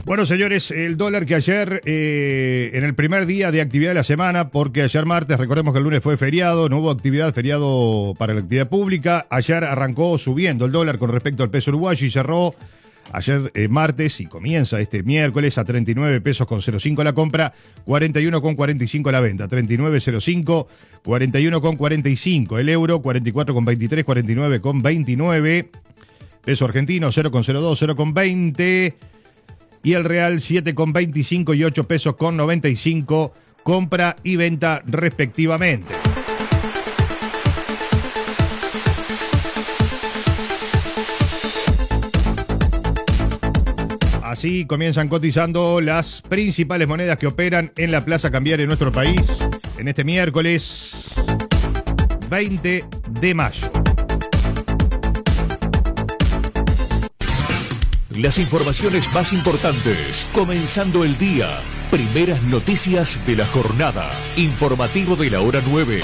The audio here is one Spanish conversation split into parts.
Bueno, señores, el dólar que ayer, en el primer día de actividad de la semana, porque ayer martes, recordemos que el lunes fue feriado, no hubo actividad, feriado para la actividad pública, ayer arrancó subiendo el dólar con respecto al peso uruguayo y cerró ayer martes y comienza este miércoles a 39 pesos con 05 la compra, 41,45 la venta, 39,05, 41,45 el euro, 44,23, 49,29, peso argentino 0,02, 0,20 y el real 7,25 y 8 pesos con 95, compra y venta respectivamente. Así comienzan cotizando las principales monedas que operan en la plaza cambiaria en nuestro país en este miércoles 20 de mayo. Las informaciones más importantes, comenzando el día. Primeras noticias de la jornada. Informativo de la hora 9.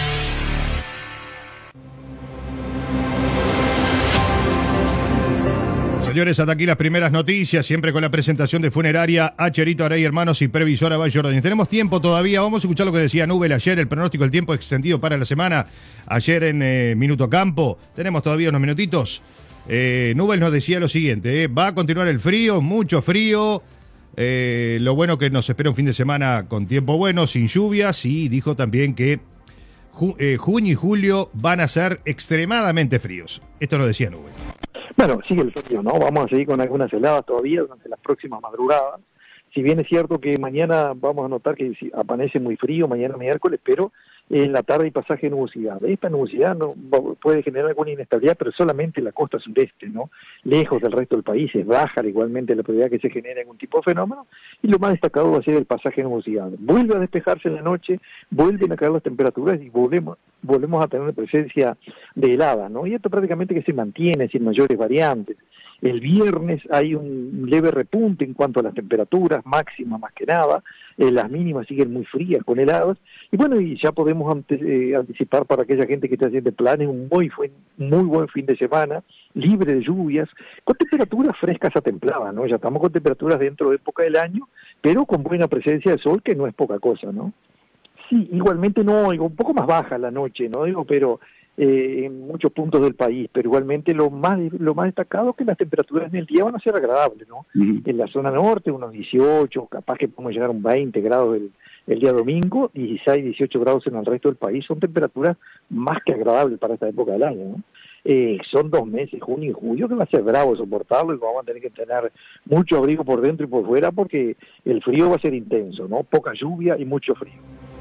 Señores, hasta aquí las primeras noticias, siempre con la presentación de Funeraria Acherito Arey Hermanos y Previsora Valle Ordóñez. Tenemos tiempo todavía, vamos a escuchar lo que decía Nubel ayer, el pronóstico del tiempo extendido para la semana, ayer en Minuto Campo. Tenemos todavía unos minutitos. Nubel nos decía lo siguiente, va a continuar el frío, mucho frío, lo bueno que nos espera un fin de semana con tiempo bueno, sin lluvias, y dijo también que junio y julio van a ser extremadamente fríos. Esto lo decía Nubel. Bueno, sigue el frío, ¿no? Vamos a seguir con algunas heladas todavía durante las próximas madrugadas. Si bien es cierto que mañana vamos a notar que amanece muy frío, mañana miércoles, pero en la tarde hay pasaje de nubosidad. Esta nubosidad no puede generar alguna inestabilidad, pero solamente en la costa sureste, ¿no? Lejos del resto del país es baja igualmente la probabilidad que se genere algún tipo de fenómeno, y lo más destacado va a ser el pasaje de nubosidad. Vuelve a despejarse en la noche, vuelven a caer las temperaturas y volvemos a tener presencia de helada, ¿no? Y esto prácticamente que se mantiene sin mayores variantes. El viernes hay un leve repunte en cuanto a las temperaturas máximas, más que nada, las mínimas siguen muy frías con heladas, y bueno, y ya podemos anticipar para aquella gente que está haciendo planes un muy buen fin de semana, libre de lluvias, con temperaturas frescas a templadas, ¿no? Ya estamos con temperaturas dentro de época del año, pero con buena presencia de sol, que no es poca cosa, ¿no? Sí, igualmente no, un poco más baja la noche, ¿no? Pero en muchos puntos del país, pero igualmente lo más destacado es que las temperaturas en el día van a ser agradables, ¿no? Uh-huh. En la zona norte unos 18, capaz que podemos llegar a un 20 grados el día domingo, 16, 18 grados en el resto del país, son temperaturas más que agradables para esta época del año, ¿no? Son 2 meses, junio y julio, que va a ser bravo soportarlo y vamos a tener que tener mucho abrigo por dentro y por fuera porque el frío va a ser intenso, ¿no? Poca lluvia y mucho frío.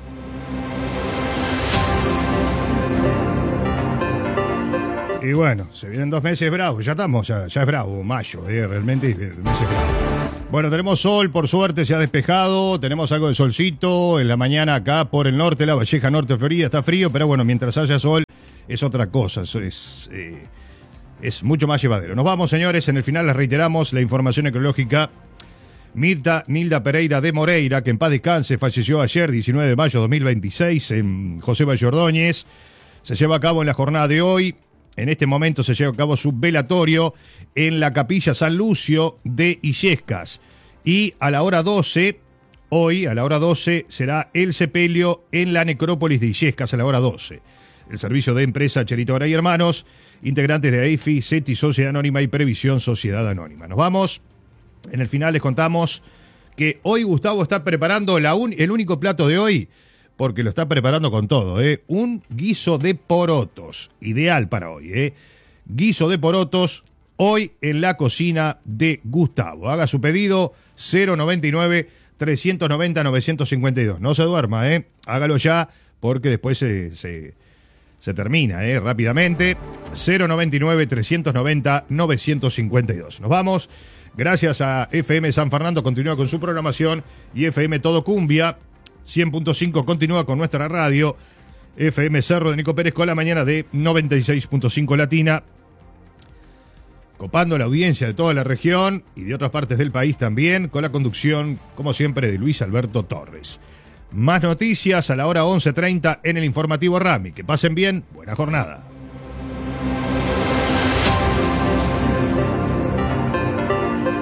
Y bueno, se vienen 2 meses bravos, ya es bravo, mayo, realmente meses bravos. Bueno, tenemos sol, por suerte, se ha despejado, tenemos algo de solcito en la mañana acá por el norte, la Valleja Norte de Florida, está frío, pero bueno, mientras haya sol es otra cosa, eso es mucho más llevadero. Nos vamos, señores, en el final les reiteramos la información ecológica. Mirta Nilda Pereira de Moreira, que en paz descanse, falleció ayer, 19 de mayo de 2026, en José Valle Ordóñez. Se lleva a cabo en la jornada de hoy. En este momento se lleva a cabo su velatorio en la Capilla San Lucio de Illescas. Y a la hora 12, hoy, a la hora 12, será el sepelio en la necrópolis de Illescas a la hora 12. El servicio de empresa Acherito Arey Hermanos, integrantes de AEFI, CETI, Sociedad Anónima y Previsión Sociedad Anónima. Nos vamos. En el final les contamos que hoy Gustavo está preparando el único plato de hoy, porque lo está preparando con todo, un guiso de porotos, ideal para hoy, guiso de porotos, hoy en la cocina de Gustavo. Haga su pedido, 099-390-952. No se duerma, hágalo ya, porque después se termina, rápidamente, 099-390-952. Nos vamos, gracias a FM San Fernando, continúa con su programación, y FM Todo Cumbia 100.5 continúa con nuestra radio. FM Cerro de Nico Pérez con la mañana de 96.5 Latina, copando la audiencia de toda la región y de otras partes del país también, con la conducción, como siempre, de Luis Alberto Torres. Más noticias a la hora 11:30 en el informativo Rami. Que pasen bien, buena jornada.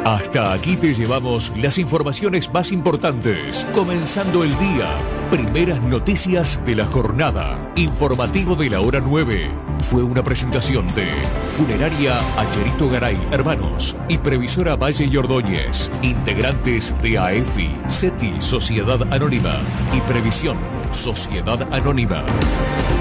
Hasta aquí te llevamos las informaciones más importantes. Comenzando el día. Primeras noticias de la jornada. Informativo de la hora 9. Fue una presentación de Funeraria Acherito Garay Hermanos y Previsora Valle y Ordóñez. Integrantes de AEFI, CETI Sociedad Anónima y Previsión Sociedad Anónima.